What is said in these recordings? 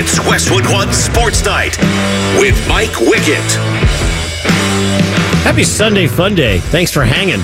It's Westwood One Sports Night with Mike Wickett. Happy Sunday Fun Day. Thanks for hanging.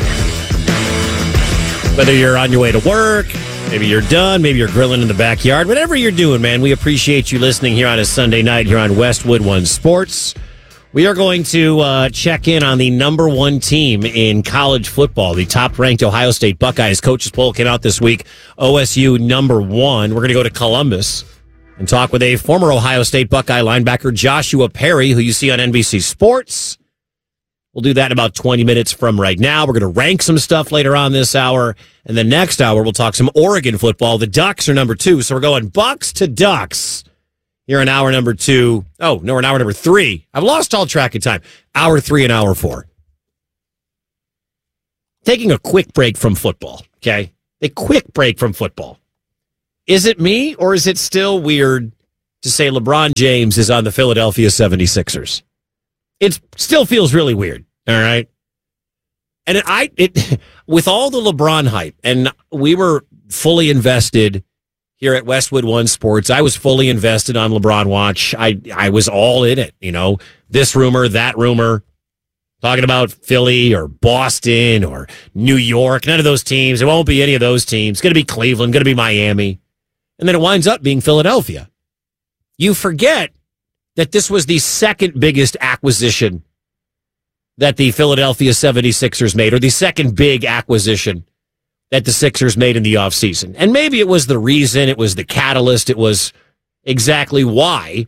Whether you're on your way to work, maybe you're done, maybe you're grilling in the backyard, whatever you're doing, man, we appreciate you listening here on a Sunday night here on Westwood One Sports. We are going to check in on the number one team in college football, the top-ranked Ohio State Buckeyes. Coaches poll came out this week, OSU number one. We're going to go to Columbus and talk with a former Ohio State Buckeye linebacker, Joshua Perry, who you see on NBC Sports. We'll do that in about 20 minutes from right now. We're going to rank some stuff later on this hour. And the next hour, we'll talk some Oregon football. The Ducks are number two, so we're going Bucks to Ducks. Here in hour number two. Oh, no, we're in hour number three. I've lost all track of time. Hour three and hour four. Taking a quick break from football, okay? A quick break from football. Is it me, or is it still weird to say LeBron James is on the Philadelphia 76ers? It still feels really weird, all right? And with all the LeBron hype, and we were fully invested here at Westwood One Sports. I was fully invested on LeBron Watch. I was all in it, you know, this rumor, that rumor, talking about Philly or Boston or New York, none of those teams. It won't be any of those teams. It's going to be Cleveland, going to be Miami. And then it winds up being Philadelphia. You forget that this was the second biggest acquisition that the Philadelphia 76ers made, or the second big acquisition that the Sixers made in the offseason. And maybe it was the reason, it was the catalyst, it was exactly why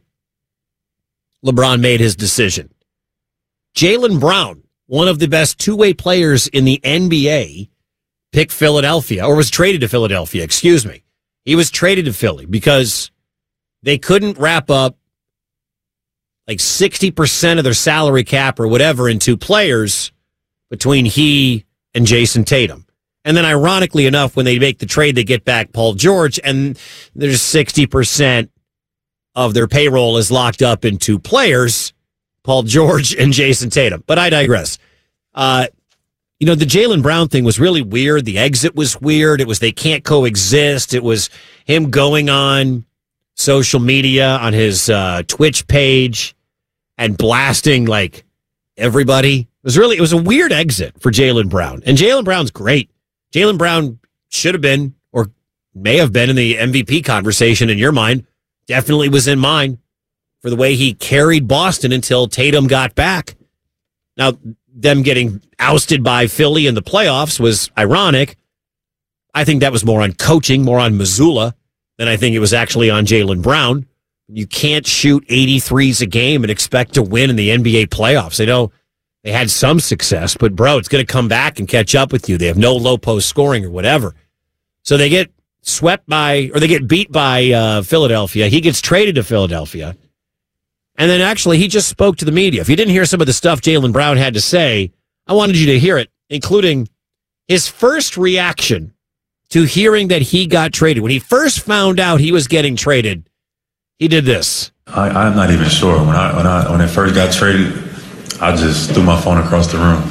LeBron made his decision. Jaylen Brown, one of the best two-way players in the NBA, picked Philadelphia, or was traded to Philadelphia, excuse me. He was traded to Philly because they couldn't wrap up like 60% of their salary cap or whatever in two players between he and Jason Tatum. And then ironically enough, when they make the trade, they get back Paul George, and there's 60% of their payroll is locked up in two players, Paul George and Jason Tatum. But I digress. The Jaylen Brown thing was really weird. The exit was weird. It was they can't coexist. It was him going on social media on his Twitch page and blasting like everybody. It was a weird exit for Jaylen Brown. And Jaylen Brown's great. Jaylen Brown should have been, or may have been, in the MVP conversation in your mind. Definitely was in mine for the way he carried Boston until Tatum got back. Now, them getting ousted by Philly in the playoffs was ironic. I think that was more on coaching, more on Missoula, than I think it was actually on Jaylen Brown. You can't shoot 83s a game and expect to win in the NBA playoffs. I know they had some success, but, bro, it's going to come back and catch up with you. They have no low post scoring or whatever. So they get they get beat by Philadelphia. He gets traded to Philadelphia. And then actually he just spoke to the media. If you didn't hear some of the stuff Jaylen Brown had to say, I wanted you to hear it, including his first reaction to hearing that he got traded. When he first found out he was getting traded, he did this. I'm not even sure. When I first got traded, I just threw my phone across the room.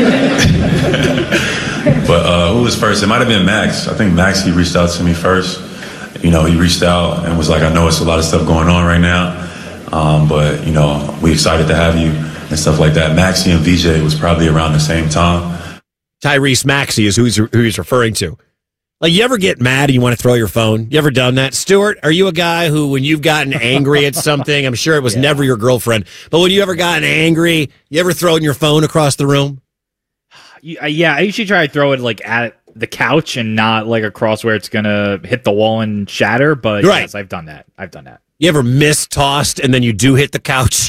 But who was first? It might have been Max. I think Max, he reached out to me first. He reached out and was like, I know it's a lot of stuff going on right now, but, we excited to have you and stuff like that. Maxie and VJ was probably around the same time. Tyrese Maxey is who he's referring to. Like, you ever get mad and you want to throw your phone? You ever done that? Stuart, are you a guy who, when you've gotten angry at something, I'm sure it was never your girlfriend, but when you ever gotten angry, you ever thrown your phone across the room? Yeah, I usually try to throw it like at the couch and not like across where it's going to hit the wall and shatter, but right. Yes, I've done that. You ever mistossed and then you do hit the couch?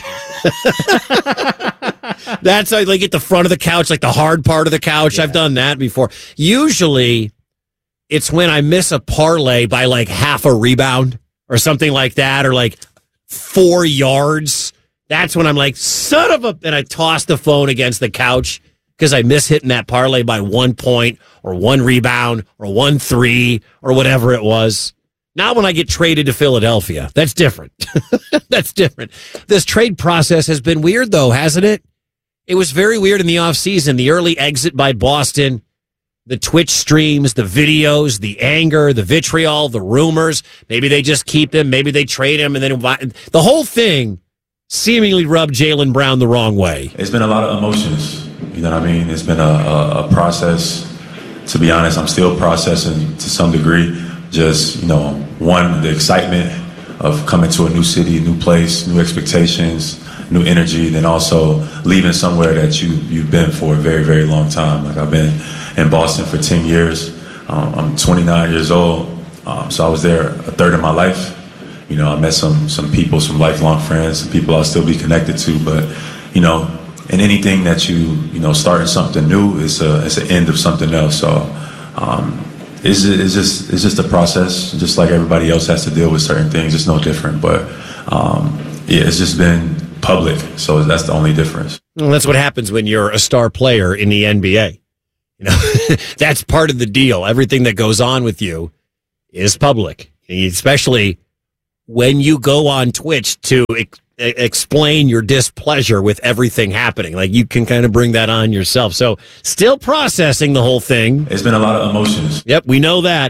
That's like at the front of the couch, like the hard part of the couch. Yeah. I've done that before. Usually it's when I miss a parlay by like half a rebound or something like that, or like 4 yards. That's when I'm like, son of a, and I toss the phone against the couch because I miss hitting that parlay by 1 point or 1 rebound or 1 3 or whatever it was. Not when I get traded to Philadelphia. That's different. That's different. This trade process has been weird, though, hasn't it? It was very weird in the offseason. The early exit by Boston. the Twitch streams, the videos, the anger, the vitriol, the rumors. Maybe they just keep him. Maybe they trade him. And then the whole thing seemingly rubbed Jaylen Brown the wrong way. It's been a lot of emotions. You know what I mean? It's been a process. To be honest, I'm still processing to some degree. Just, one, the excitement of coming to a new city, new place, new expectations, new energy, then also leaving somewhere that you've been for a very, very long time. Like, I've been in Boston for 10 years. I'm 29 years old, so I was there a third of my life. I met some people, some lifelong friends, some people I'll still be connected to. But, in anything that starting something new, it's an end of something else. So it's just a process, just like everybody else has to deal with certain things. It's no different. But, it's just been public, so that's the only difference. Well, that's what happens when you're a star player in the NBA. That's part of the deal. Everything that goes on with you is public, especially when you go on Twitch to explain your displeasure with everything happening. Like, you can kind of bring that on yourself. So still processing the whole thing. It's been a lot of emotions. Yep, we know that.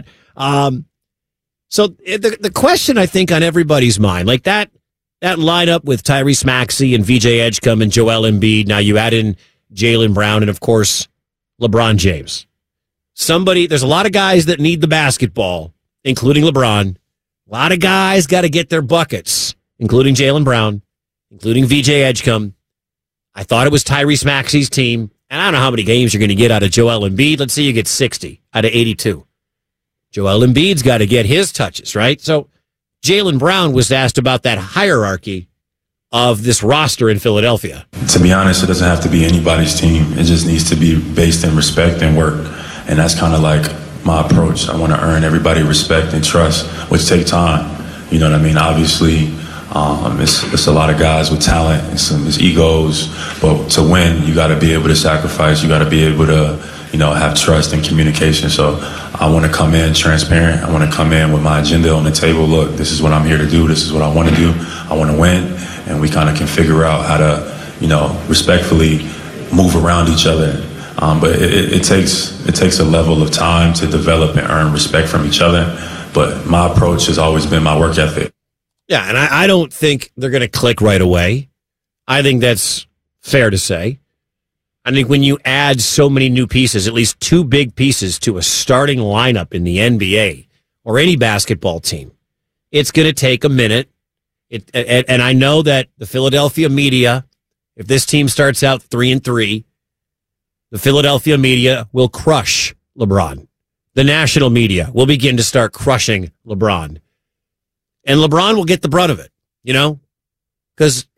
So the question, I think, on everybody's mind, like that lineup with Tyrese Maxey and VJ Edgecombe and Joel Embiid. Now you add in Jaylen Brown and, of course, LeBron James. There's a lot of guys that need the basketball, including LeBron. A lot of guys got to get their buckets, including Jaylen Brown, including VJ Edgecombe. I thought it was Tyrese Maxey's team, and I don't know how many games you're going to get out of Joel Embiid. Let's say you get 60 out of 82. Joel Embiid's got to get his touches, right? So Jaylen Brown was asked about that hierarchy of this roster in Philadelphia. To be honest, it doesn't have to be anybody's team. It just needs to be based in respect and work. And that's kind of like my approach. I want to earn everybody respect and trust, which take time. You know what I mean? Obviously, it's a lot of guys with talent and there's egos. But to win, you got to be able to sacrifice. You got to be able to, have trust and communication. So I want to come in transparent. I want to come in with my agenda on the table. Look, this is what I'm here to do. This is what I want to do. I want to win. And we kind of can figure out how to, respectfully move around each other. But it takes a level of time to develop and earn respect from each other. But my approach has always been my work ethic. Yeah, and I don't think they're going to click right away. I think that's fair to say. I think when you add so many new pieces, at least two big pieces to a starting lineup in the NBA or any basketball team, it's going to take a minute. And I know that the Philadelphia media, if this team starts out 3-3, the Philadelphia media will crush LeBron. The national media will begin to start crushing LeBron. And LeBron will get the brunt of it, because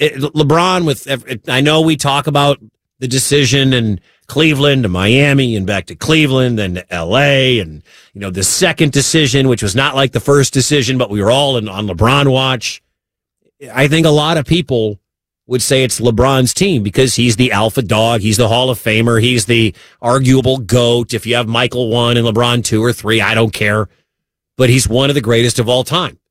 LeBron I know we talk about the decision in Cleveland to Miami and back to Cleveland and to LA and, the second decision, which was not like the first decision, but we were all on LeBron watch. I think a lot of people would say it's LeBron's team because he's the alpha dog. He's the Hall of Famer. He's the arguable GOAT. If you have Michael 1 and LeBron 2 or 3, I don't care. But he's one of the greatest of all time.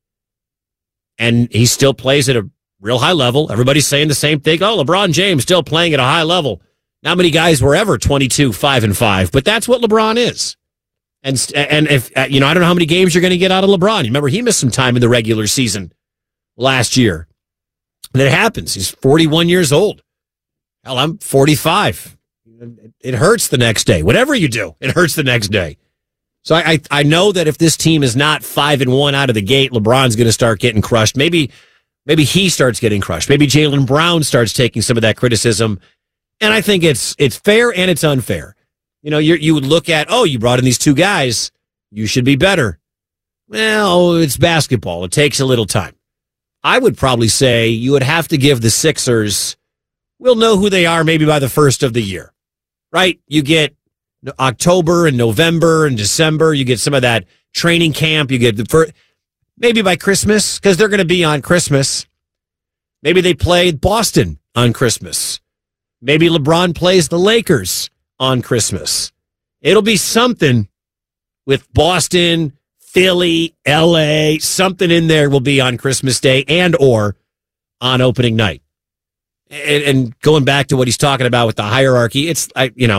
And he still plays at a real high level. Everybody's saying the same thing. Oh, LeBron James still playing at a high level. Not many guys were ever 22, 5-5, but that's what LeBron is. And if, I don't know how many games you're going to get out of LeBron. You remember he missed some time in the regular season last year. And it happens. He's 41 years old. Hell, I'm 45. It hurts the next day. Whatever you do, it hurts the next day. So I know that if this team is not 5-1 out of the gate, LeBron's going to start getting crushed. Maybe he starts getting crushed. Maybe Jaylen Brown starts taking some of that criticism. And I think it's fair and it's unfair. You would look at, you brought in these two guys. You should be better. Well, it's basketball. It takes a little time. I would probably say you would have to give the Sixers, we'll know who they are maybe by the first of the year, right? You get October and November and December. You get some of that training camp. You get maybe by Christmas, because they're going to be on Christmas. Maybe they play Boston on Christmas. Maybe LeBron plays the Lakers on Christmas. It'll be something with Boston, Philly, LA, something in there will be on Christmas Day and or on opening night. And going back to what he's talking about with the hierarchy, it's,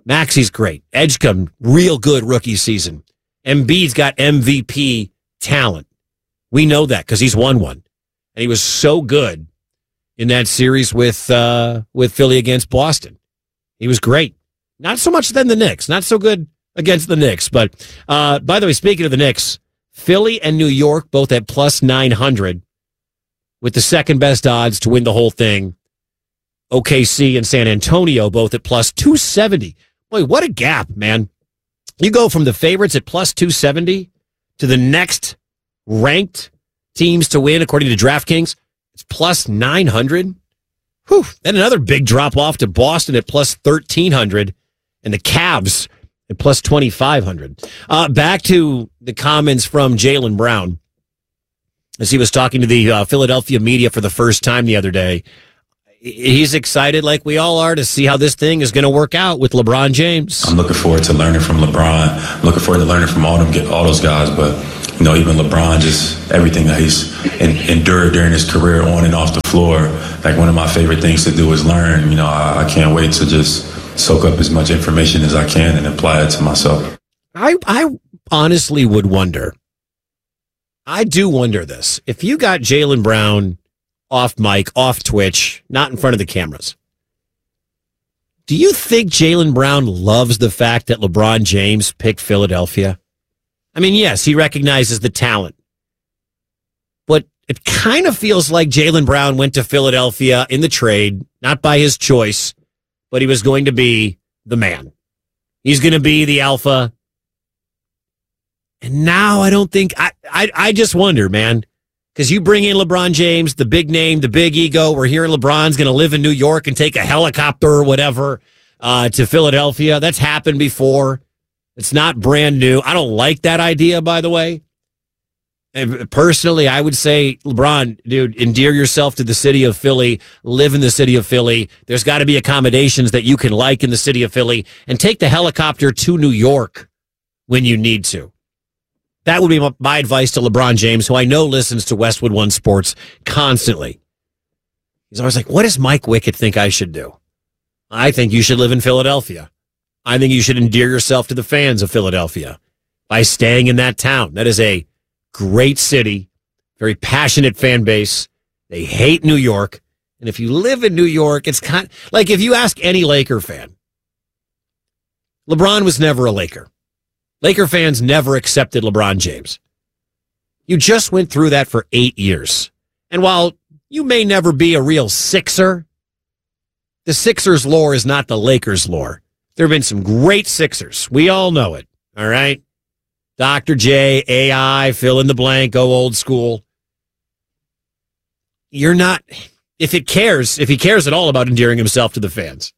Maxey's great. Edgecombe, real good rookie season. Embiid's got MVP talent. We know that because he's won one. And he was so good in that series with Philly against Boston. He was great. Not so much than the Knicks. Not so good against the Knicks. But, by the way, speaking of the Knicks, Philly and New York both at plus 900 with the second best odds to win the whole thing. OKC and San Antonio both at plus 270. Boy, what a gap, man. You go from the favorites at plus 270 to the next ranked teams to win, according to DraftKings. It's plus 900. Whew. Then another big drop off to Boston at plus 1,300 and the Cavs at plus 2,500. Back to the comments from Jaylen Brown as he was talking to the Philadelphia media for the first time the other day. He's excited, like we all are, to see how this thing is going to work out with LeBron James. I'm looking forward to learning from LeBron. I'm looking forward to learning from all those guys. But, even LeBron, just everything that he's endured during his career on and off the floor. Like, one of my favorite things to do is learn. I can't wait to just soak up as much information as I can and apply it to myself. I honestly would wonder. I do wonder this. If you got Jaylen Brown off mic, off Twitch, not in front of the cameras, do you think Jaylen Brown loves the fact that LeBron James picked Philadelphia? I mean, yes, he recognizes the talent, but it kind of feels like Jaylen Brown went to Philadelphia in the trade, not by his choice, but he was going to be the man. He's going to be the alpha. And now I don't think, I just wonder, man. Because you bring in LeBron James, the big name, the big ego. We're hearing LeBron's going to live in New York and take a helicopter or whatever to Philadelphia. That's happened before. It's not brand new. I don't like that idea, by the way. And personally, I would say, LeBron, dude, endear yourself to the city of Philly. Live in the city of Philly. There's got to be accommodations that you can like in the city of Philly. And take the helicopter to New York when you need to. That would be my advice to LeBron James, who I know listens to Westwood One Sports constantly. He's always like, what does Mike Wickett think I should do? I think you should live in Philadelphia. I think you should endear yourself to the fans of Philadelphia by staying in that town. That is a great city, very passionate fan base. They hate New York. And if you live in New York, it's kind of like if you ask any Laker fan, LeBron was never a Laker. Laker fans never accepted LeBron James. You just went through that for 8 years. And while you may never be a real Sixer, the Sixers lore is not the Lakers lore. There have been some great Sixers. We all know it. All right? Dr. J, AI, fill in the blank, go old school. You're not, if he cares at all about endearing himself to the fans.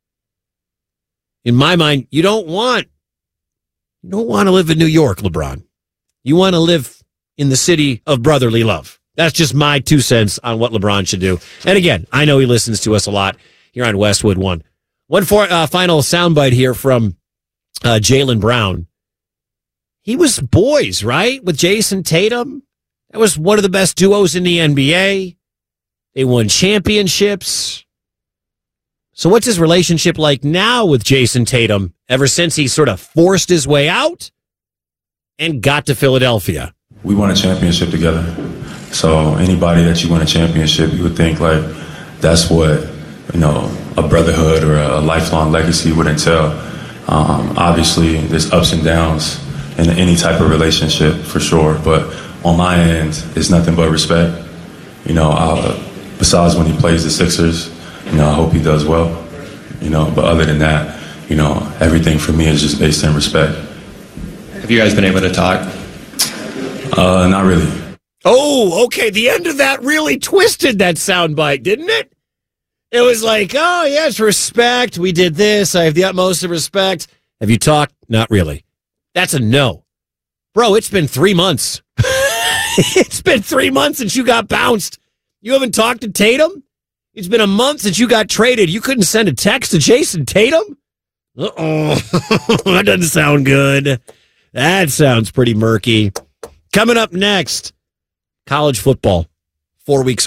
In my mind, you don't want to live in New York, LeBron. You want to live in the city of brotherly love. That's just my 2 cents on what LeBron should do. And again, I know he listens to us a lot here on Westwood One. One final soundbite here from Jaylen Brown. He was boys, right? With Jason Tatum. That was one of the best duos in the NBA. They won championships. So what's his relationship like now with Jason Tatum ever since he sort of forced his way out and got to Philadelphia? We won a championship together. So anybody that you win a championship, you would think like that's what, a brotherhood or a lifelong legacy would entail. Obviously, there's ups and downs in any type of relationship for sure. But on my end, it's nothing but respect. Besides when he plays the Sixers, I hope he does well, but other than that, everything for me is just based in respect. Have you guys been able to talk? Not really. Oh, okay. The end of that really twisted that soundbite, didn't it? It was like, oh, yes, respect. We did this. I have the utmost of respect. Have you talked? Not really. That's a no. Bro, it's been 3 months. It's been 3 months since you got bounced. You haven't talked to Tatum? It's been a month since you got traded. You couldn't send a text to Jason Tatum? Uh-oh. That doesn't sound good. That sounds pretty murky. Coming up next, college football, 4 weeks away.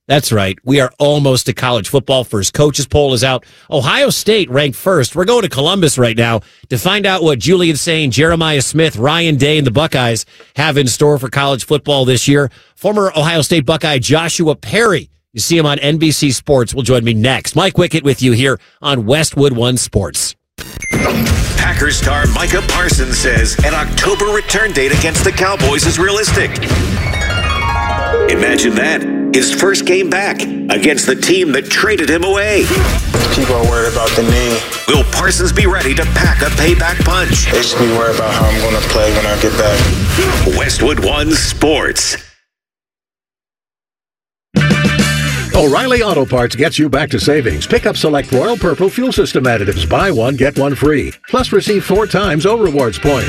That's right. We are almost to college football. First coaches poll is out. Ohio State ranked first. We're going to Columbus right now to find out what Julian Sain, Jeremiah Smith, Ryan Day, and the Buckeyes have in store for college football this year. Former Ohio State Buckeye Joshua Perry. You see him on NBC Sports. Will join me next. Mike Wickett with you here on Westwood One Sports. Packers star Micah Parsons says an October return date against the Cowboys is realistic. Imagine that. His first game back against the team that traded him away. People are worried about the knee. Will Parsons be ready to pack a payback punch? They should be worried about how I'm going to play when I get back. Westwood One Sports. O'Reilly Auto Parts gets you back to savings. Pick up select Royal Purple fuel system additives. Buy one, get one free. Plus receive 4 times O Rewards points.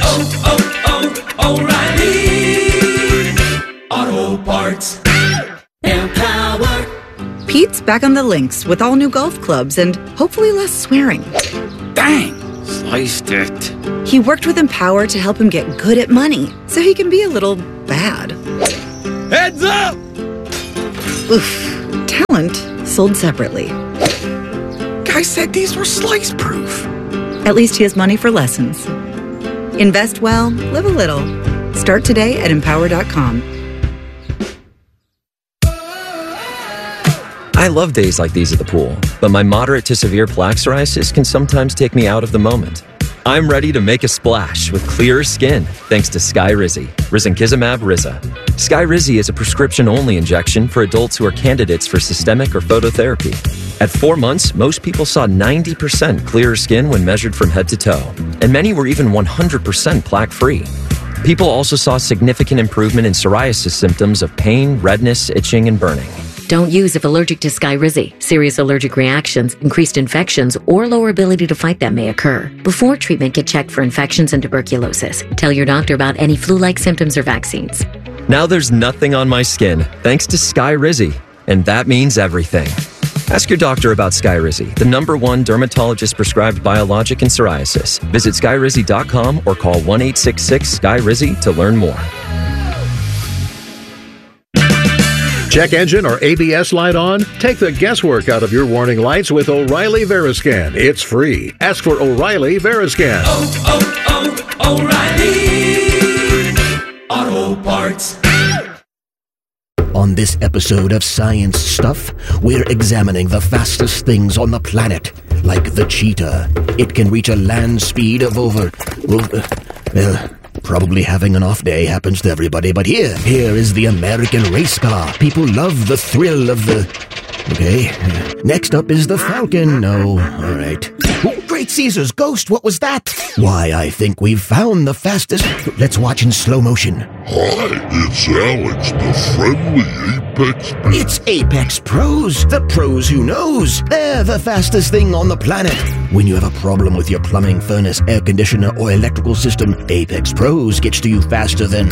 O'Reilly Auto Parts. Empower. Pete's back on the links with all new golf clubs and hopefully less swearing. Dang, sliced it. He worked with Empower to help him get good at money so he can be a little bad. Heads up! Oof. Talent sold separately. Guy said these were slice proof. At least he has money for lessons. Invest well, live a little. Start today at Empower.com. I love days like these at the pool, but my moderate to severe plaque psoriasis can sometimes take me out of the moment. I'm ready to make a splash with clearer skin thanks to Skyrizi, risankizumab Riza. Skyrizi is a prescription-only injection for adults who are candidates for systemic or phototherapy. At 4 months, most people saw 90% clearer skin when measured from head to toe, and many were even 100% plaque-free. People also saw significant improvement in psoriasis symptoms of pain, redness, itching, and burning. Don't use if allergic to Skyrizi. Serious allergic reactions, increased infections, or lower ability to fight them may occur. Before treatment, get checked for infections and tuberculosis. Tell your doctor about any flu-like symptoms or vaccines. Now there's nothing on my skin thanks to Skyrizi, and that means everything. Ask your doctor about Skyrizi, the #1 dermatologist-prescribed biologic in psoriasis. Visit Skyrizi.com or call 1-866-SKYRIZI to learn more. Check engine or ABS light on? Take the guesswork out of your warning lights with O'Reilly Veriscan. It's free. Ask for O'Reilly Veriscan. O'Reilly Auto Parts. On this episode of Science Stuff, we're examining the fastest things on the planet, like the cheetah. It can reach a land speed of over... probably having an off day happens to everybody, but here is the American race car. People love the thrill of the... Okay. Next up is the Falcon. No, all right. Oh, Great Caesar's ghost, what was that? Why, I think we've found the fastest... Let's watch in slow motion. Hi, it's Alex, the friendly Apex Pro. It's Apex Pros, the pros who knows. They're the fastest thing on the planet. When you have a problem with your plumbing, furnace, air conditioner, or electrical system, Apex Pros gets to you faster than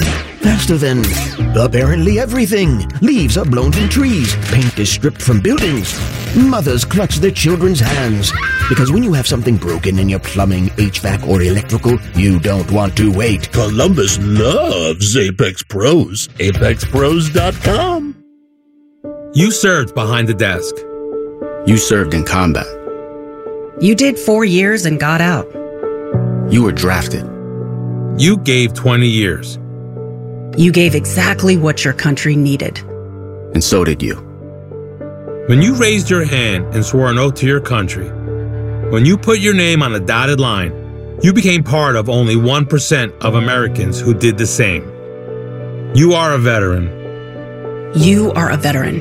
apparently everything. Leaves are blown from trees. Paint is stripped from buildings. Mothers clutch their children's hands. Because when you have something broken in your plumbing, HVAC, or electrical, you don't want to wait. Columbus loves Apex Pros. ApexPros.com. You served behind the desk. You served in combat. You did 4 years and got out. You were drafted. You gave 20 years. You gave exactly what your country needed. And so did you. When you raised your hand and swore an oath to your country, when you put your name on a dotted line, you became part of only 1% of Americans who did the same. You are a veteran. You are a veteran.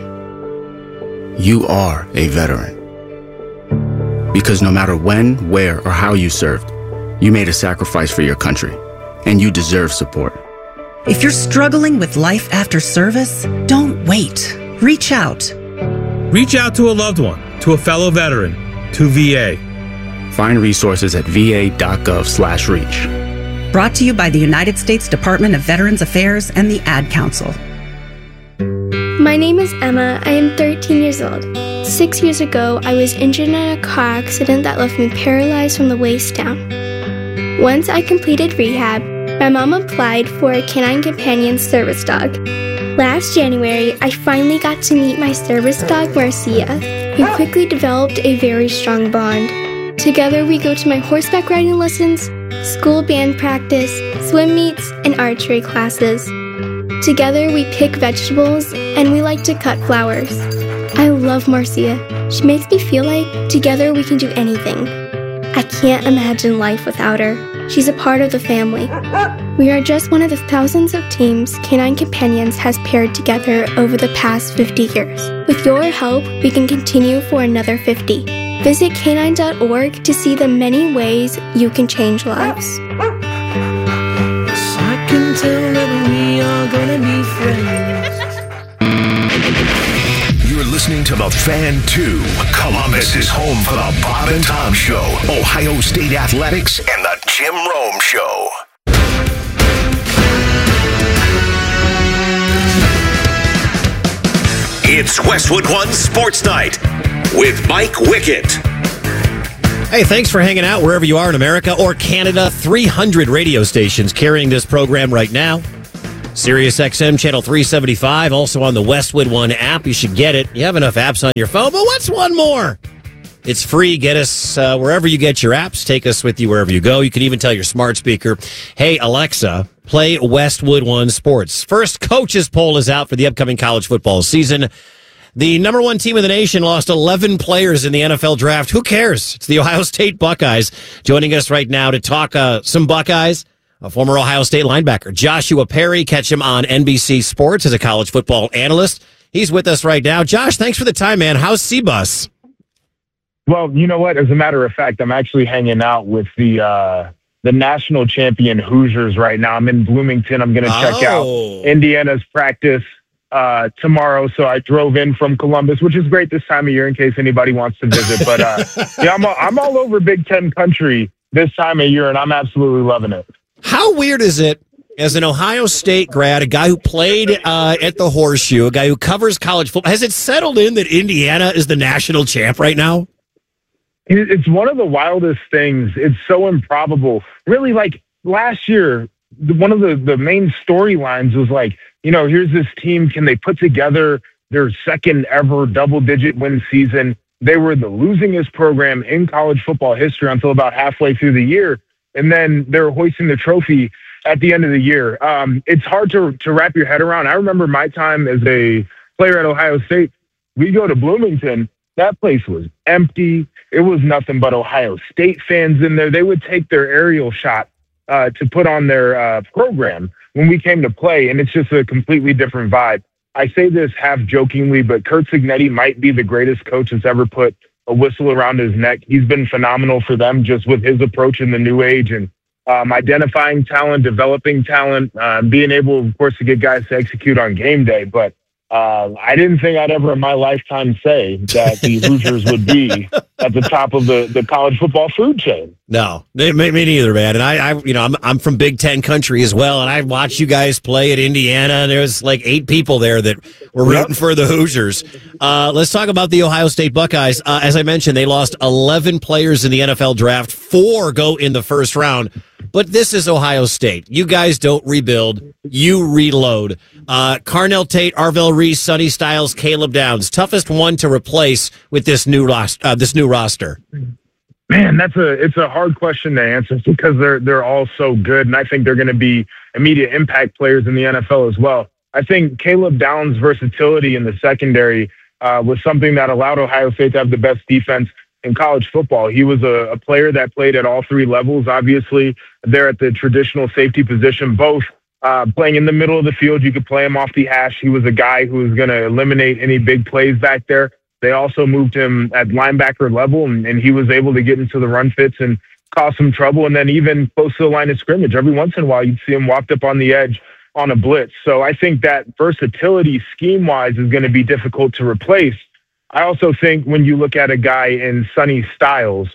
You are a veteran. Because no matter when, where, or how you served, you made a sacrifice for your country, and you deserve support. If you're struggling with life after service, don't wait. Reach out. Reach out to a loved one, to a fellow veteran, to VA. Find resources at va.gov/reach. Brought to you by the United States Department of Veterans Affairs and the Ad Council. My name is Emma. I am 13 years old. 6 years ago, I was injured in a car accident that left me paralyzed from the waist down. Once I completed rehab, my mom applied for a canine companion service dog. Last January, I finally got to meet my service dog, Marcia. We quickly developed a very strong bond. Together, we go to my horseback riding lessons, school band practice, swim meets, and archery classes. Together, we pick vegetables, and we like to cut flowers. I love Marcia. She makes me feel like together we can do anything. I can't imagine life without her. She's a part of the family. We are just one of the thousands of teams Canine Companions has paired together over the past 50 years. With your help, we can continue for another 50. Visit canine.org to see the many ways you can change lives. I can tell that we are gonna be friends. You're listening to The Fan 2. Columbus is home for the Bob and Tom Show, Ohio State Athletics, and the Jim Rome Show. It's Westwood One Sports Night with Mike Wickett. Hey, thanks for hanging out wherever you are in America or Canada. 300 radio stations carrying this program right now. Sirius XM Channel 375, also on the Westwood One app. You should get it. You have enough apps on your phone, but what's one more? It's free. Get us wherever you get your apps. Take us with you wherever you go. You can even tell your smart speaker, hey, Alexa, play Westwood One Sports. First coaches poll is out for the upcoming college football season. The number one team in the nation lost 11 players in the NFL draft. Who cares? It's the Ohio State Buckeyes. Joining us right now to talk some Buckeyes, a former Ohio State linebacker, Joshua Perry. Catch him on NBC Sports as a college football analyst. He's with us right now. Josh, thanks for the time, man. How's C-Bus? Well, you know what? As a matter of fact, I'm actually hanging out with the national champion Hoosiers right now. I'm in Bloomington. I'm going to check out Indiana's practice tomorrow. So I drove in from Columbus, which is great this time of year in case anybody wants to visit. But yeah, I'm all over Big Ten country this time of year, and I'm absolutely loving it. How weird is it as an Ohio State grad, a guy who played at the Horseshoe, a guy who covers college football, has it settled in that Indiana is the national champ right now? It's one of the wildest things. It's so improbable. Really, like last year, one of the main storylines was like, you know, here's this team. Can they put together their second ever double-digit win season? They were the losingest program in college football history until about halfway through the year. And then they're hoisting the trophy at the end of the year. It's hard to wrap your head around. I remember my time as a player at Ohio State. We go to Bloomington. That place was empty. It was nothing but Ohio State fans in there. They would take their aerial shot to put on their program when we came to play, and it's just a completely different vibe. I say this half jokingly, but Curt Cignetti might be the greatest coach that's ever put a whistle around his neck. He's been phenomenal for them just with his approach in the new age and identifying talent, developing talent, being able, of course, to get guys to execute on game day. But I didn't think I'd ever in my lifetime say that the Hoosiers would be at the top of the college football food chain. No, me neither, man. And I'm from Big Ten country as well, and I watched you guys play at Indiana, and there was like 8 people there that were rooting for the Hoosiers. Let's talk about the Ohio State Buckeyes. As I mentioned, they lost 11 players in the NFL draft. 4 go in the first round. But this is Ohio State. You guys don't rebuild. You reload. Carnell Tate, Arvell Reese, Sonny Styles, Caleb Downs. Toughest one to replace with this new roster. Man, it's a hard question to answer because they're all so good, and I think they're going to be immediate impact players in the NFL as well. I think Caleb Downs' versatility in the secondary was something that allowed Ohio State to have the best defense in college football. He was a player that played at all 3 levels. Obviously, they're at the traditional safety position, both playing in the middle of the field. You could play him off the hash. He was a guy who was going to eliminate any big plays back there. They also moved him at linebacker level, and he was able to get into the run fits and cause some trouble. And then even close to the line of scrimmage, every once in a while, you'd see him walked up on the edge on a blitz. So I think that versatility scheme-wise is going to be difficult to replace. I also think when you look at a guy in Sonny Styles,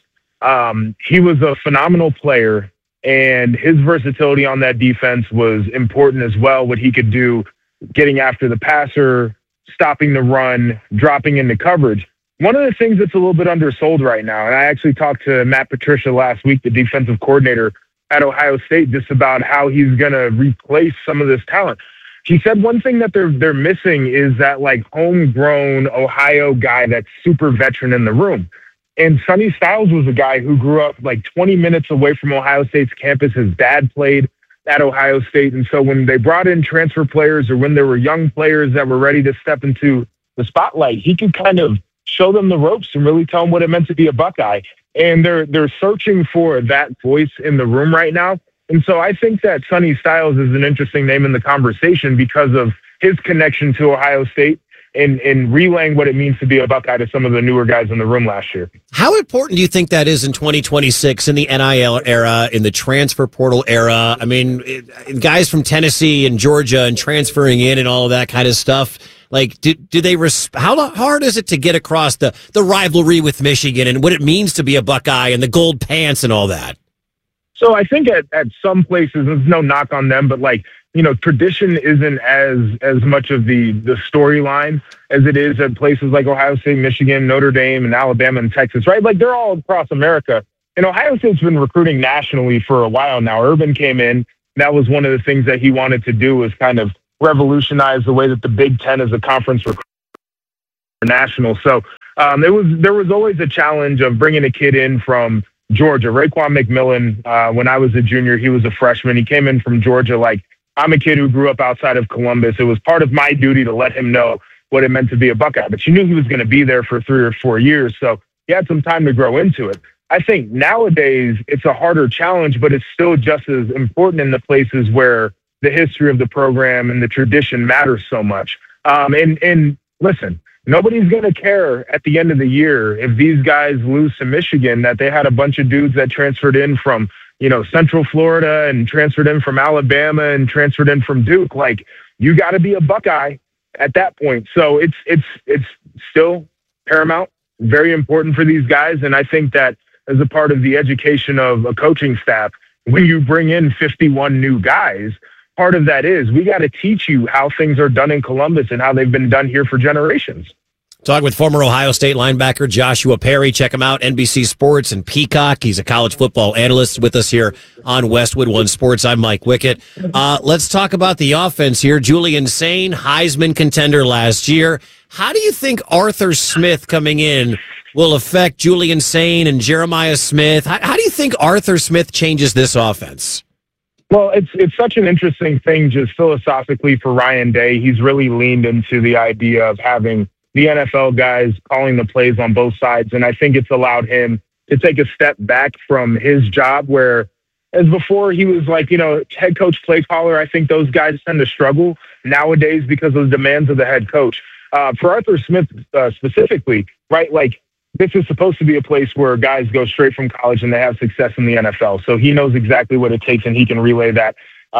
he was a phenomenal player, and his versatility on that defense was important as well. What he could do getting after the passer, stopping the run, dropping into coverage. One of the things that's a little bit undersold right now, and I actually talked to Matt Patricia last week, the defensive coordinator at Ohio State, just about how he's going to replace some of this talent. he said one thing that they're missing is that like homegrown Ohio guy that's super veteran in the room. And Sonny Styles was a guy who grew up like 20 minutes away from Ohio State's campus. His dad played at Ohio State. And so when they brought in transfer players or when there were young players that were ready to step into the spotlight, he could kind of show them the ropes and really tell them what it meant to be a Buckeye. And they're searching for that voice in the room right now. And so I think that Sonny Styles is an interesting name in the conversation because of his connection to Ohio State and relaying what it means to be a Buckeye to some of the newer guys in the room last year. How important do you think that is in 2026 in the NIL era, in the transfer portal era? I mean, guys from Tennessee and Georgia and transferring in and all of that kind of stuff. Like, do they how hard is it to get across the rivalry with Michigan and what it means to be a Buckeye and the gold pants and all that? So I think at some places, there's no knock on them, but like, you know, tradition isn't as much of the storyline as it is at places like Ohio State, Michigan, Notre Dame, and Alabama and Texas, right? Like they're all across America. And Ohio State's been recruiting nationally for a while now. Urban came in. That was one of the things that he wanted to do was kind of revolutionize the way that the Big Ten as a conference recruits national. So there was always a challenge of bringing a kid in from Georgia. Raekwon McMillan, when I was a junior, he was a freshman. He came in from Georgia. Like, I'm a kid who grew up outside of Columbus. It was part of my duty to let him know what it meant to be a Buckeye. But you knew he was going to be there for 3 or 4 years, so he had some time to grow into it. I think nowadays it's a harder challenge, but it's still just as important in the places where the history of the program and the tradition matters so much. And listen, nobody's going to care at the end of the year if these guys lose to Michigan that they had a bunch of dudes that transferred in from, you know, Central Florida and transferred in from Alabama and transferred in from Duke. Like, you got to be a Buckeye at that point. So it's still paramount, very important for these guys. And I think that as a part of the education of a coaching staff, when you bring in 51 new guys, part of that is we got to teach you how things are done in Columbus and how they've been done here for generations. Talking with former Ohio State linebacker Joshua Perry. Check him out, NBC Sports and Peacock. He's a college football analyst with us here on Westwood One Sports. I'm Mike Wickett. Let's talk about the offense here. Julian Sain, Heisman contender last year. How do you think Arthur Smith coming in will affect Julian Sain and Jeremiah Smith? How do you think Arthur Smith changes this offense? Well, it's such an interesting thing just philosophically for Ryan Day. He's really leaned into the idea of having the NFL guys calling the plays on both sides. And I think it's allowed him to take a step back from his job where, as before, he was like, you know, head coach, play caller. I think those guys tend to struggle nowadays because of the demands of the head coach. For Arthur Smith specifically, right, like, this is supposed to be a place where guys go straight from college and they have success in the NFL. So he knows exactly what it takes and he can relay that.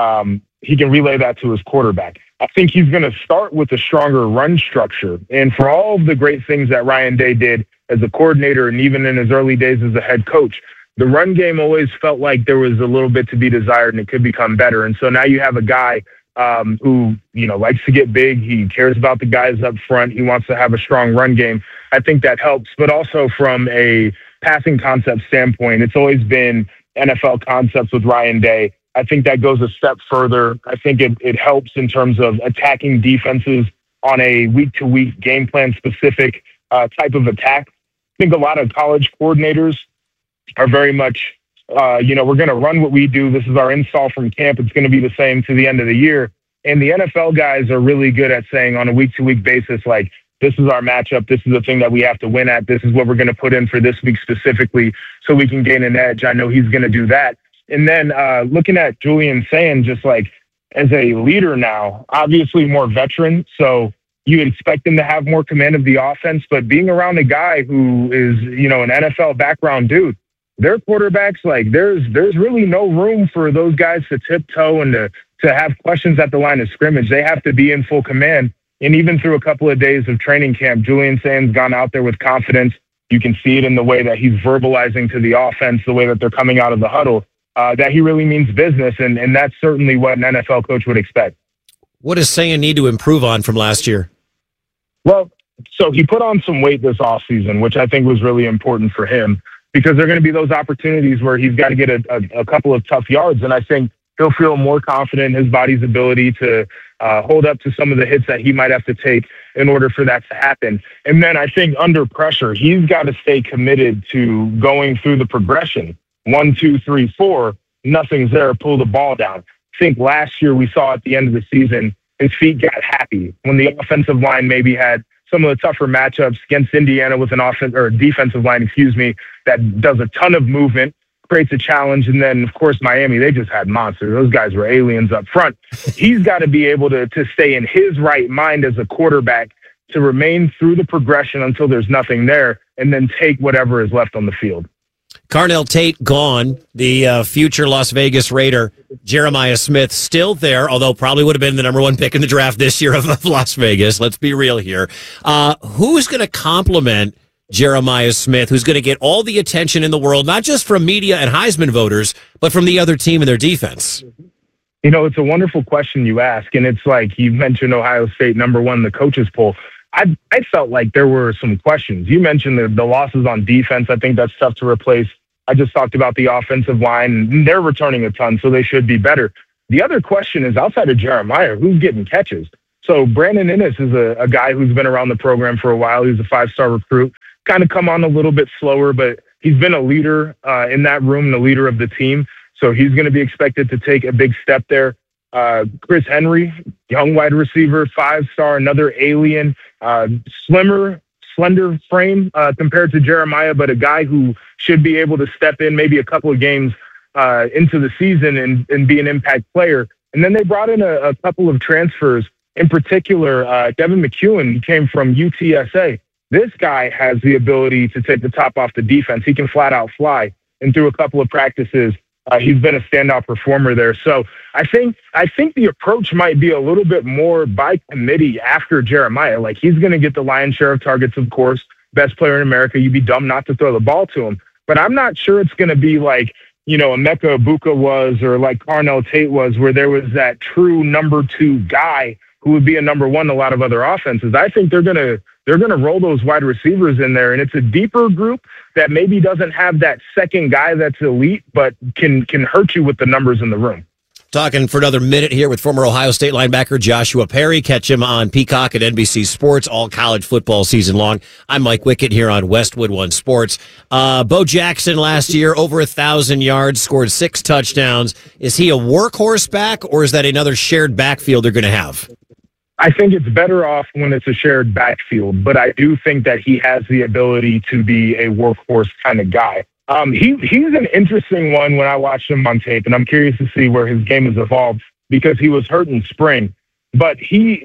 He can relay that to his quarterback. I think he's going to start with a stronger run structure. And for all of the great things that Ryan Day did as a coordinator and even in his early days as a head coach, the run game always felt like there was a little bit to be desired and it could become better. And so now you have a guy who, you know, likes to get big. He cares about the guys up front. He wants to have a strong run game. I think that helps. But also from a passing concept standpoint, it's always been NFL concepts with Ryan Day. I think that goes a step further. I think it helps in terms of attacking defenses on a week-to-week game plan specific type of attack. I think a lot of college coordinators are very much, we're going to run what we do. This is our install from camp. It's going to be the same to the end of the year. And the NFL guys are really good at saying on a week-to-week basis, like, this is our matchup. This is the thing that we have to win at. This is what we're going to put in for this week specifically so we can gain an edge. I know he's going to do that. And then looking at Julian Sain, just like as a leader now, obviously more veteran. So you expect him to have more command of the offense, but being around a guy who is, you know, an NFL background dude, their quarterbacks, like there's really no room for those guys to tiptoe and to have questions at the line of scrimmage. They have to be in full command. And even through a couple of days of training camp, Julian Sain's gone out there with confidence. You can see it in the way that he's verbalizing to the offense, the way that they're coming out of the huddle. That he really means business, and that's certainly what an NFL coach would expect. What does Sain need to improve on from last year? Well, so he put on some weight this offseason, which I think was really important for him because there are going to be those opportunities where he's got to get a couple of tough yards, and I think he'll feel more confident in his body's ability to hold up to some of the hits that he might have to take in order for that to happen. And then I think under pressure, he's got to stay committed to going through the progression. 1, 2, 3, 4, nothing's there, pull the ball down. I think last year we saw at the end of the season, his feet got happy when the offensive line maybe had some of the tougher matchups against Indiana with an defensive line, that does a ton of movement, creates a challenge. And then, of course, Miami, they just had monsters. Those guys were aliens up front. He's got to be able to stay in his right mind as a quarterback to remain through the progression until there's nothing there and then take whatever is left on the field. Carnell Tate gone. The future Las Vegas Raider, Jeremiah Smith, still there, although probably would have been the number 1 pick in the draft this year of Las Vegas. Let's be real here. Who's going to complement Jeremiah Smith, who's going to get all the attention in the world, not just from media and Heisman voters, but from the other team and their defense? You know, it's a wonderful question you ask, and it's like you mentioned Ohio State number 1 in the coaches poll. I felt like there were some questions. You mentioned the losses on defense. I think that's tough to replace. I just talked about the offensive line, and they're returning a ton, so they should be better. The other question is, outside of Jeremiah, who's getting catches? So Brandon Inniss is a guy who's been around the program for a while. He's a 5-star recruit. Kind of come on a little bit slower, but he's been a leader in that room, the leader of the team. So he's going to be expected to take a big step there. Chris Henry, young wide receiver, 5-star, another alien, slender frame compared to Jeremiah, but a guy who should be able to step in maybe a couple of games into the season and be an impact player. And then they brought in a couple of transfers, in particular, Devin McEwen. He came from UTSA. This guy has the ability to take the top off the defense. He can flat out fly. And through a couple of practices, he's been a standout performer there. So I think the approach might be a little bit more by committee after Jeremiah. Like, he's going to get the lion's share of targets, of course, best player in America. You'd be dumb not to throw the ball to him. But I'm not sure it's going to be like, Emeka Egbuka was, or like Carnell Tate was, where there was that true number 2 guy who would be a number 1 in a lot of other offenses. I think they're going to roll those wide receivers in there, and it's a deeper group that maybe doesn't have that second guy that's elite, but can hurt you with the numbers in the room. Talking for another minute here with former Ohio State linebacker Joshua Perry. Catch him on Peacock at NBC Sports all college football season long. I'm Mike Wickett here on Westwood One Sports. Bo Jackson last year, over 1,000 yards, scored 6 touchdowns. Is he a workhorse back, or is that another shared backfield they're going to have? I think it's better off when it's a shared backfield, but I do think that he has the ability to be a workhorse kind of guy. He's an interesting one when I watched him on tape, and I'm curious to see where his game has evolved because he was hurt in spring, but he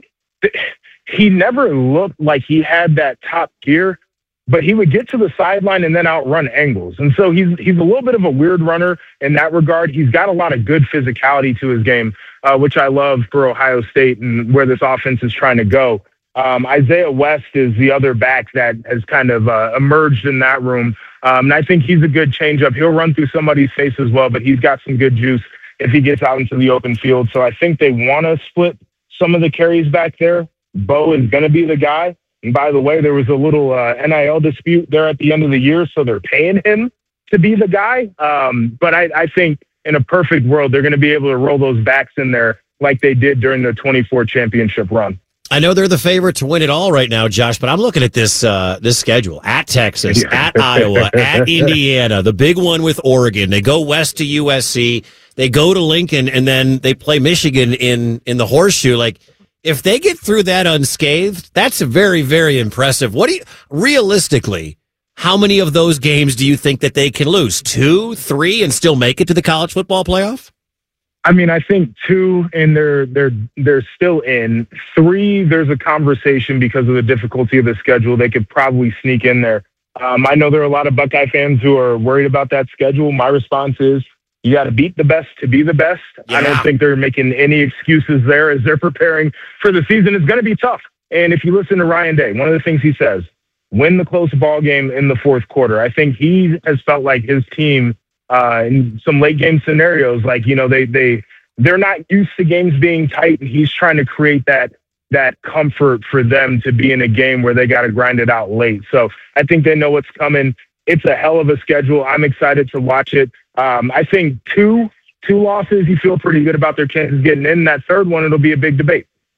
never looked like he had that top gear, but he would get to the sideline and then outrun angles. And so he's a little bit of a weird runner in that regard. He's got a lot of good physicality to his game, which I love for Ohio State and where this offense is trying to go. Isaiah West is the other back that has kind of emerged in that room. And I think he's a good changeup. He'll run through somebody's face as well, but he's got some good juice if he gets out into the open field. So I think they want to split some of the carries back there. Bo is going to be the guy. And by the way, there was a little NIL dispute there at the end of the year, so they're paying him to be the guy. But I think in a perfect world, they're going to be able to roll those backs in there like they did during the 24 championship run. I know they're the favorite to win it all right now, Josh, but I'm looking at this schedule. At Texas, at Iowa, at Indiana, the big one with Oregon. They go west to USC. They go to Lincoln, and then they play Michigan in the Horseshoe. Like, if they get through that unscathed, that's very, very impressive. Realistically, how many of those games do you think that they can lose? 2, 3, and still make it to the college football playoff? I mean, I think 2, and they're still in. 3, there's a conversation because of the difficulty of the schedule. They could probably sneak in there. I know there are a lot of Buckeye fans who are worried about that schedule. My response is, you got to beat the best to be the best. Yeah. I don't think they're making any excuses there as they're preparing for the season. It's going to be tough. And if you listen to Ryan Day, one of the things he says, win the close ball game in the fourth quarter. I think he has felt like his team in some late game scenarios, like, they're not used to games being tight, and he's trying to create that comfort for them to be in a game where they got to grind it out late. So I think they know what's coming. It's a hell of a schedule. I'm excited to watch it. I think two losses, you feel pretty good about their chances getting in. That third one, it'll be a big debate.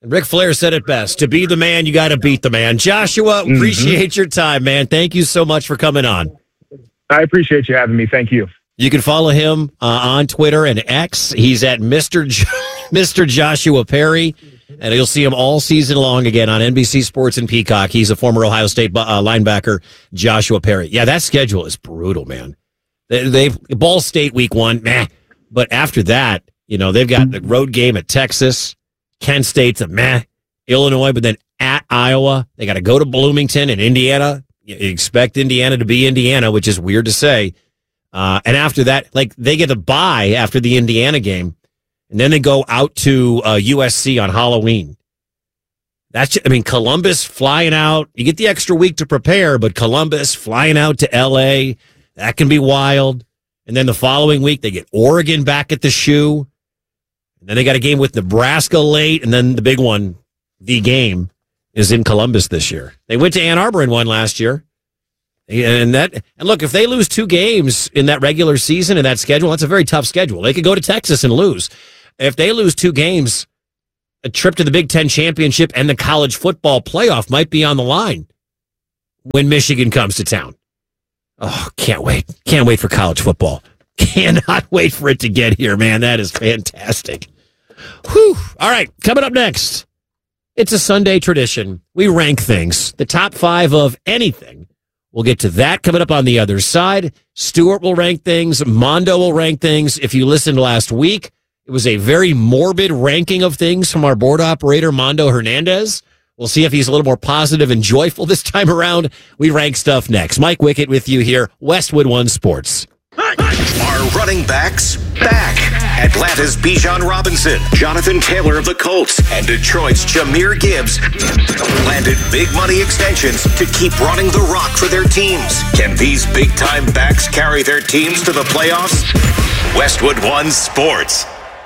Ric Flair said it best. To be the man, you got to beat the man. Joshua, appreciate your time, man. Thank you so much for coming on. I appreciate you having me. Thank you. You can follow him on Twitter and X. He's at Mr. Joshua Perry, and you'll see him all season long again on NBC Sports and Peacock. He's a former Ohio State linebacker, Joshua Perry. Yeah, that schedule is brutal, man. They've Ball State week 1, meh. But after that, they've got the road game at Texas. Kent State's a meh. Illinois, but then at Iowa. They got to go to Bloomington and Indiana. You expect Indiana to be Indiana, which is weird to say. And after that, they get a bye after the Indiana game. And then they go out to USC on Halloween. Columbus flying out. You get the extra week to prepare, but Columbus flying out to L.A., that can be wild. And then the following week, they get Oregon back at the shoe. And then they got a game with Nebraska late. And then the big one, the game, is in Columbus this year. They went to Ann Arbor and won last year. And look, if they lose 2 games in that regular season in that schedule, that's a very tough schedule. They could go to Texas and lose. If they lose 2 games, a trip to the Big Ten championship and the college football playoff might be on the line when Michigan comes to town. Oh, can't wait. Can't wait for college football. Cannot wait for it to get here, man. That is fantastic. Whew. All right, coming up next, it's a Sunday tradition. We rank things, the top 5 of anything. We'll get to that coming up on the other side. Stuart will rank things. Mondo will rank things. If you listened last week, it was a very morbid ranking of things from our board operator, Mondo Hernandez. We'll see if he's a little more positive and joyful this time around. We rank stuff next. Mike Wickett with you here, Westwood One Sports. Are running backs back? Atlanta's Bijan Robinson, Jonathan Taylor of the Colts, and Detroit's Jahmyr Gibbs landed big money extensions to keep running the rock for their teams. Can these big-time backs carry their teams to the playoffs? Westwood One Sports.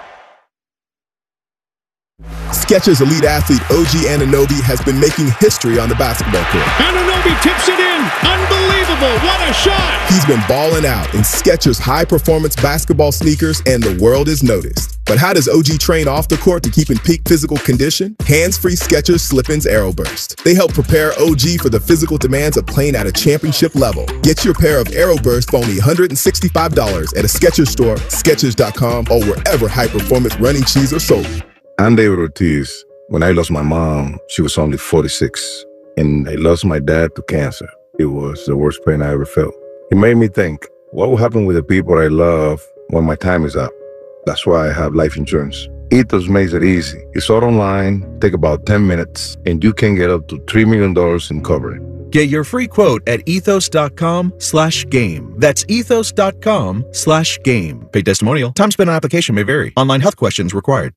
Skechers elite athlete OG Anunoby has been making history on the basketball court. Anunoby tips it in. Unbelievable. What a shot. He's been balling out in Skechers high-performance basketball sneakers, and the world is noticed. But how does OG train off the court to keep in peak physical condition? Hands-free Skechers Slip-ins Aeroburst. They help prepare OG for the physical demands of playing at a championship level. Get your pair of Aeroburst for only $165 at a Skechers store, Skechers.com, or wherever high-performance running shoes are sold. I'm David Ortiz. When I lost my mom, she was only 46. And I lost my dad to cancer. It was the worst pain I ever felt. It made me think, what will happen with the people I love when my time is up? That's why I have life insurance. Ethos makes it easy. It's all online, take about 10 minutes, and you can get up to $3 million in coverage. Get your free quote at ethos.com/game. That's ethos.com/game. Paid testimonial. Time spent on application may vary. Online health questions required.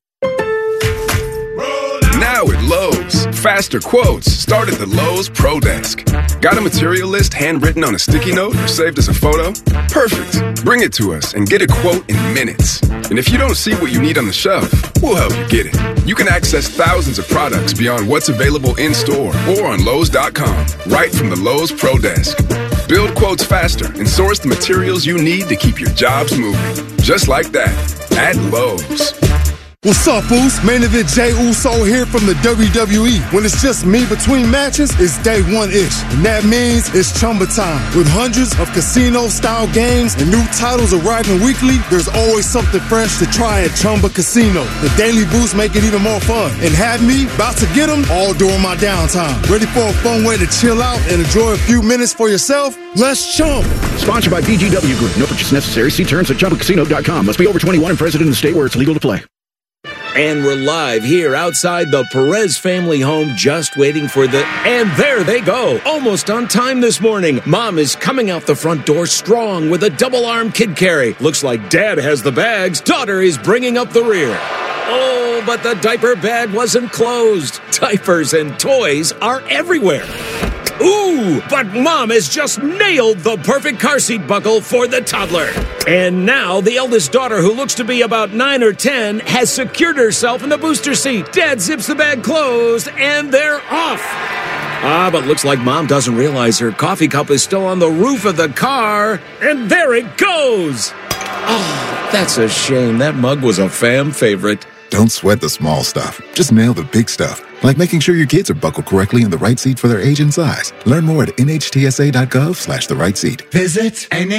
Now at Lowe's, faster quotes start at the Lowe's Pro Desk. Got a material list handwritten on a sticky note or saved as a photo? Perfect. Bring it to us and get a quote in minutes. And if you don't see what you need on the shelf, we'll help you get it. You can access thousands of products beyond what's available in store or on Lowe's.com, right from the Lowe's Pro Desk. Build quotes faster and source the materials you need to keep your jobs moving. Just like that, at Lowe's. What's up, Boost? Main event Jey Uso here from the WWE. When it's just me between matches, it's day one-ish. And that means it's Chumba time. With hundreds of casino-style games and new titles arriving weekly, there's always something fresh to try at Chumba Casino. The Daily Boost make it even more fun. And have me about to get them all during my downtime. Ready for a fun way to chill out and enjoy a few minutes for yourself? Let's Chumba. Sponsored by BGW Group. No purchase necessary. See terms at ChumbaCasino.com. Must be over 21 and present in the state where it's legal to play. And we're live here outside the Perez family home, just waiting for and there they go. Almost on time this morning. Mom is coming out the front door strong with a double-arm kid carry. Looks like Dad has the bags. Daughter is bringing up the rear. Oh, but the diaper bag wasn't closed. Diapers and toys are everywhere. Ooh, but Mom has just nailed the perfect car seat buckle for the toddler. And now the eldest daughter, who looks to be about 9 or 10, has secured herself in the booster seat. Dad zips the bag closed, and they're off. But looks like Mom doesn't realize her coffee cup is still on the roof of the car. And there it goes. Oh, that's a shame. That mug was a fam favorite. Don't sweat the small stuff. Just nail the big stuff, like making sure your kids are buckled correctly in the right seat for their age and size. Learn more at nhtsa.gov/the right seat. Visit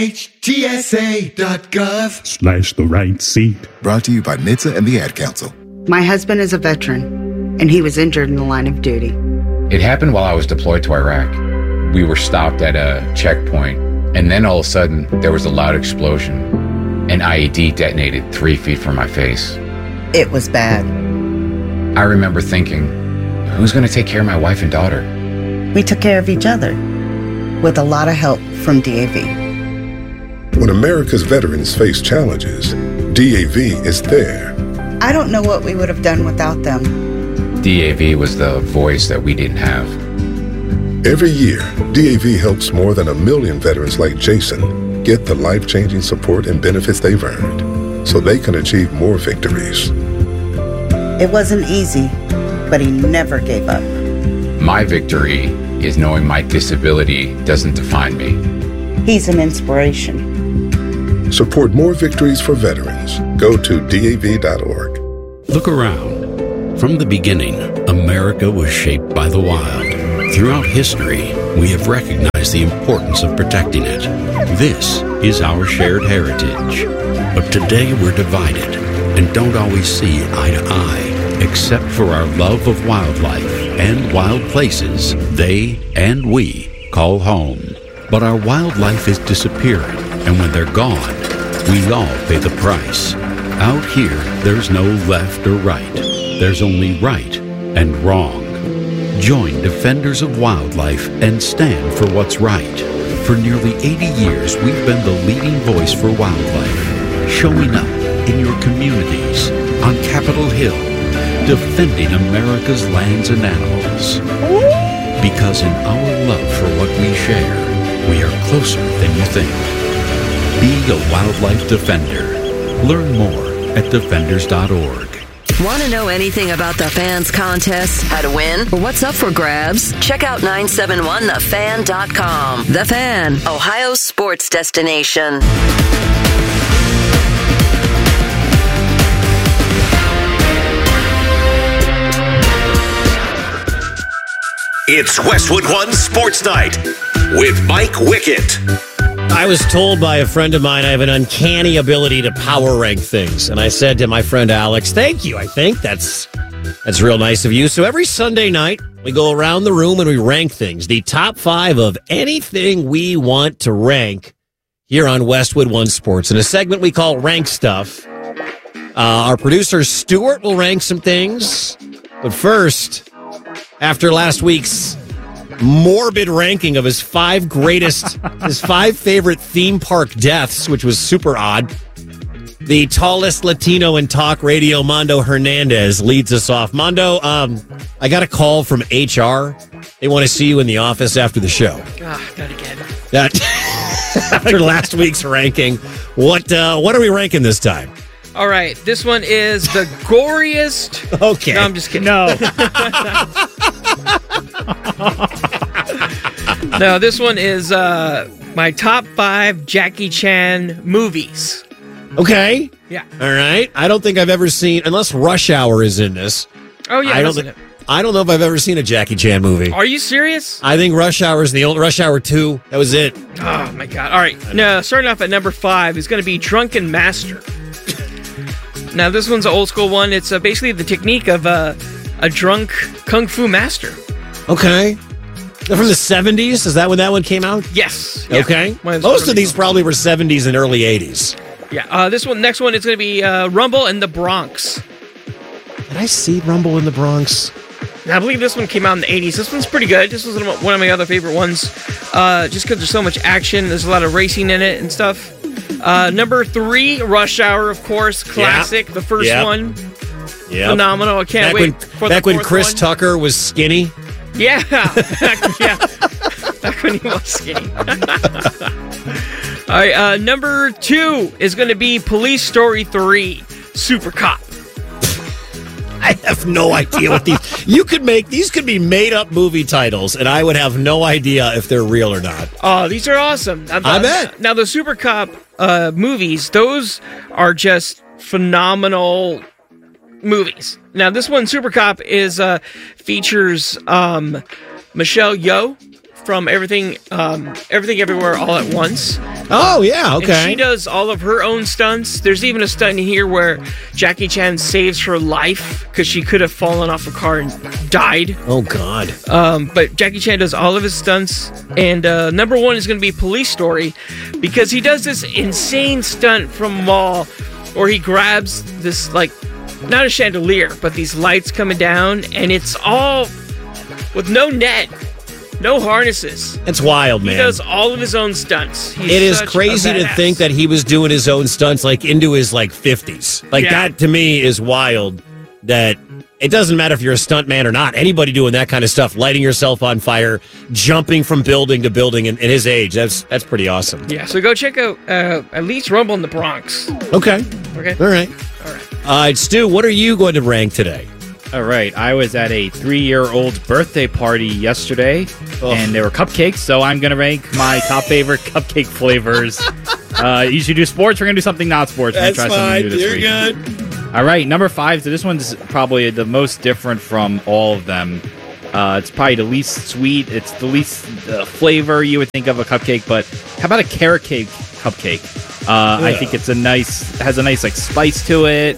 nhtsa.gov/ the right seat. Brought to you by NHTSA and the Ad Council. My husband is a veteran, and he was injured in the line of duty. It happened while I was deployed to Iraq. We were stopped at a checkpoint, and then all of a sudden, there was a loud explosion. An IED detonated 3 feet from my face. It was bad. I remember thinking, who's going to take care of my wife and daughter? We took care of each other, with a lot of help from DAV. When America's veterans face challenges, DAV is there. I don't know what we would have done without them. DAV was the voice that we didn't have. Every year, DAV helps more than 1 million veterans like Jason get the life-changing support and benefits they've earned so they can achieve more victories. It wasn't easy, but he never gave up. My victory is knowing my disability doesn't define me. He's an inspiration. Support more victories for veterans. Go to DAV.org. Look around. From the beginning, America was shaped by the wild. Throughout history, we have recognized the importance of protecting it. This is our shared heritage. But today we're divided and don't always see eye to eye, except for our love of wildlife and wild places they and we call home. But our wildlife is disappearing, and when they're gone, we all pay the price. Out here, there's no left or right. There's only right and wrong. Join Defenders of Wildlife and stand for what's right. For nearly 80 years, we've been the leading voice for wildlife, showing up in your communities, on Capitol Hill, defending America's lands and animals. Because in our love for what we share, we are closer than you think. Be a wildlife defender. Learn more at defenders.org. Want to know anything about the Fans contest, how to win, or what's up for grabs? Check out 971thefan.com. The Fan, Ohio's sports destination. It's Westwood One Sports Night with Mike Wickett. I was told by a friend of mine I have an uncanny ability to power rank things. And I said to my friend Alex, thank you. I think that's real nice of you. So every Sunday night, we go around the room and we rank things. The top 5 of anything we want to rank here on Westwood One Sports. In a segment we call Rank Stuff, our producer Stuart will rank some things. But first, after last week's morbid ranking of his 5 favorite theme park deaths, which was super odd, the tallest Latino in talk radio, Mondo Hernandez, leads us off. Mondo, I got a call from HR. They want to see you in the office after the show. Not again. After last week's ranking, what are we ranking this time? All right, this one is the goriest. Okay. No, I'm just kidding. No. No, this one is my top 5 Jackie Chan movies. Okay. Yeah. All right. I don't think I've ever seen, unless Rush Hour is in this. Oh, yeah. I don't know if I've ever seen a Jackie Chan movie. Are you serious? I think Rush Hour is the old Rush Hour 2. That was it. Oh, my God. All right. No, starting off at number 5 is going to be Drunken Master. Now, this one's an old school one. It's basically the technique of a drunk kung fu master. Okay. They're from the 70s? Is that when that one came out? Yes. Yeah. Okay. Most of these probably were 70s and early 80s. Yeah. Next one is going to be Rumble in the Bronx. Did I see Rumble in the Bronx? I believe this one came out in the 80s. This one's pretty good. This was one of my other favorite ones. Just because there's so much action. There's a lot of racing in it and stuff. Number 3, Rush Hour, of course. Classic. Yep. The first one. Yeah. Phenomenal. I can't wait for the back when Chris Tucker was skinny. Yeah. Back when he was skinny. All right. Number 2 is going to be Police Story 3, Super Cop. I have no idea what these... These could be made-up movie titles, and I would have no idea if they're real or not. Oh, these are awesome. I bet. Now, the Super Cop movies, those are just phenomenal movies. Now, this one, Super Cop, features Michelle Yeoh from Everything Everywhere All at Once. Oh, yeah, okay. And she does all of her own stunts. There's even a stunt in here where Jackie Chan saves her life because she could have fallen off a car and died. Oh, God. But Jackie Chan does all of his stunts. And number one is going to be Police Story because he does this insane stunt from a mall where he grabs this, like, not a chandelier, but these lights coming down, and it's all with no net. No harnesses. It's wild, man. He does all of his own stunts. It is crazy to think that he was doing his own stunts like into his 50s. That to me is wild. That it doesn't matter if you're a stuntman or not. Anybody doing that kind of stuff, lighting yourself on fire, jumping from building to building in his age, that's pretty awesome. Yeah, so go check out at least Rumble in the Bronx. Okay. Okay. All right. Stu, what are you going to rank today? All right, I was at a 3-year-old's birthday party yesterday, and there were cupcakes, so I'm going to rank my top favorite cupcake flavors. Usually do sports, we're going to do something not sports. We're going to try something new this week. You're good. All right, number 5, so this one's probably the most different from all of them. It's probably the least sweet, it's the least flavor you would think of a cupcake, but how about a carrot cake cupcake? I think it's has a nice spice to it.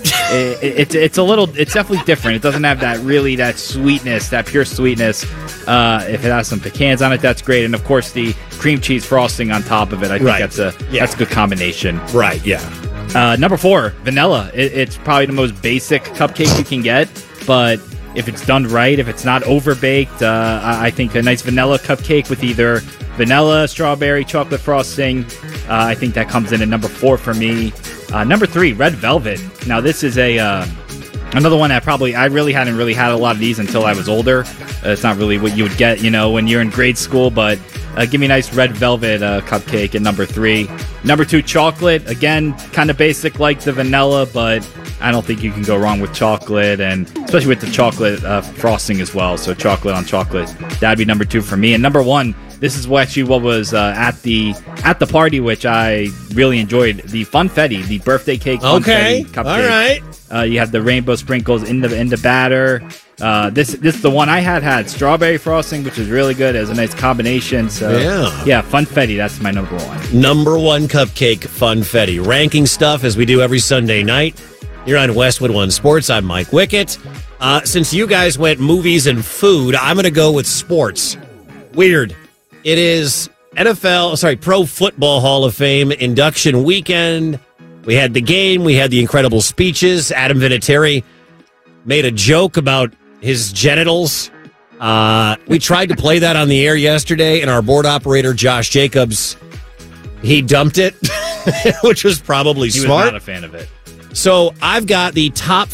It's definitely different. It doesn't have that sweetness, that pure sweetness. If it has some pecans on it, that's great. And of course, the cream cheese frosting on top of it. I think that's a good combination. Right. Yeah. Number 4, vanilla. It's probably the most basic cupcake you can get, but if it's done right, if it's not overbaked, I think a nice vanilla cupcake with either vanilla, strawberry, chocolate frosting. I think that comes in at number 4 for me. Number 3, red velvet. Now this is another one that I really hadn't had a lot of these until I was older. It's not really what you would get, when you're in grade school, but give me a nice red velvet cupcake at number 3. Number 2, chocolate. Again, kind of basic like the vanilla, but I don't think you can go wrong with chocolate, and especially with the chocolate frosting as well. So chocolate on chocolate, that'd be number 2 for me. And number 1, this is what was at the party, which I really enjoyed. The funfetti, the birthday cake funfetti cupcake. All right. You have the rainbow sprinkles in the batter. This is the one I had strawberry frosting, which is really good as a nice combination. So yeah, funfetti. That's my number 1. Number 1 cupcake funfetti. Ranking stuff as we do every Sunday night. You're on Westwood One Sports. I'm Mike Wickett. Since you guys went movies and food, I'm going to go with sports. Weird. It is Pro Football Hall of Fame induction weekend. We had the game. We had the incredible speeches. Adam Vinatieri made a joke about his genitals. We tried to play that on the air yesterday, and our board operator, Josh Jacobs, he dumped it, which was probably smart. He was not a fan of it. So I've got the top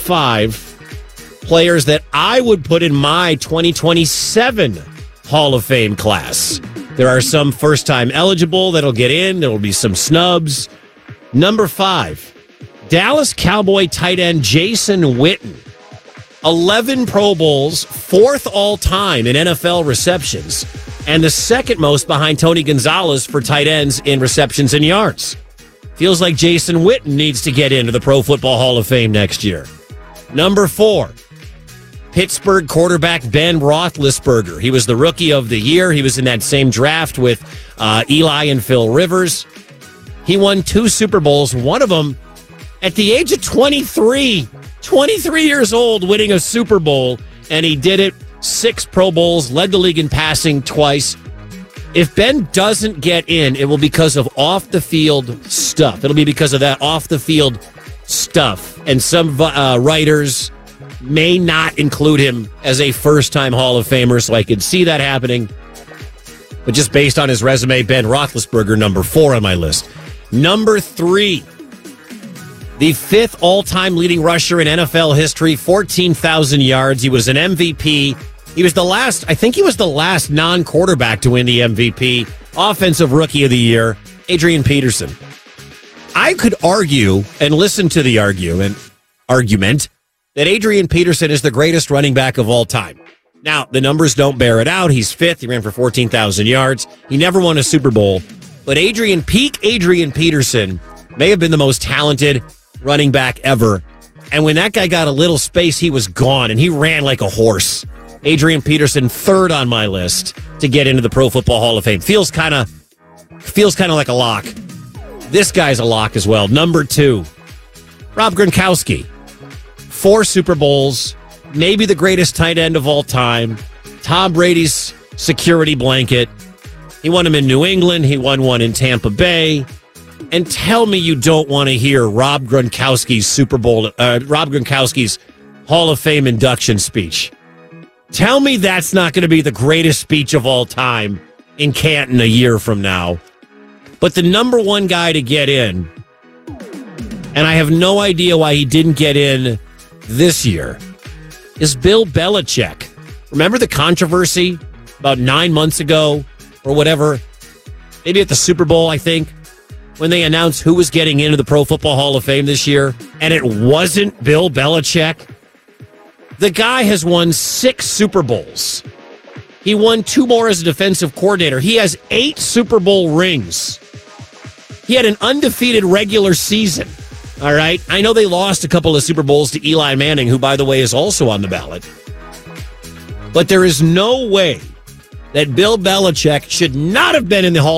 5 players that I would put in my 2027 Hall of Fame class. There are some first-time eligible that'll get in. There will be some snubs. Number 5, Dallas Cowboy tight end Jason Witten. 11 Pro Bowls, 4th all-time in NFL receptions, and the second most behind Tony Gonzalez for tight ends in receptions and yards. Feels like Jason Witten needs to get into the Pro Football Hall of Fame next year. Number 4, Pittsburgh quarterback Ben Roethlisberger. He was the Rookie of the Year. He was in that same draft with Eli and Phil Rivers. He won 2 Super Bowls, one of them at the age of 23. 23 years old, winning a Super Bowl, and he did it. 6 Pro Bowls, led the league in passing twice. If Ben doesn't get in, it will be because of off-the-field stuff. It'll be because of that off-the-field stuff. And some writers may not include him as a first-time Hall of Famer, so I could see that happening. But just based on his resume, Ben Roethlisberger, number 4 on my list. Number 3, the 5th all-time leading rusher in NFL history, 14,000 yards. He was an MVP. He was the last non-quarterback to win the MVP. Offensive Rookie of the Year, Adrian Peterson. I could argue and listen to the argument that Adrian Peterson is the greatest running back of all time. Now, the numbers don't bear it out. He's 5th. He ran for 14,000 yards. He never won a Super Bowl. But Adrian Peterson may have been the most talented running back ever. And when that guy got a little space, he was gone, and he ran like a horse. Adrian Peterson, third on my list to get into the Pro Football Hall of Fame. Feels kind of like a lock. This guy's a lock as well. Number 2, Rob Gronkowski. 4 Super Bowls, maybe the greatest tight end of all time. Tom Brady's security blanket. He won them in New England. He won one in Tampa Bay. And tell me you don't want to hear Rob Gronkowski's Rob Gronkowski's Hall of Fame induction speech. Tell me that's not going to be the greatest speech of all time in Canton a year from now. But the number 1 guy to get in, and I have no idea why he didn't get in this year, is Bill Belichick. Remember the controversy about 9 months ago or whatever, maybe at the Super Bowl, I think, when they announced who was getting into the Pro Football Hall of Fame this year, and it wasn't Bill Belichick? The guy has won 6 Super Bowls. He won 2 more as a defensive coordinator. He has 8 Super Bowl rings. He had an undefeated regular season. All right? I know they lost a couple of Super Bowls to Eli Manning, who, by the way, is also on the ballot. But there is no way that Bill Belichick should not have been in the Hall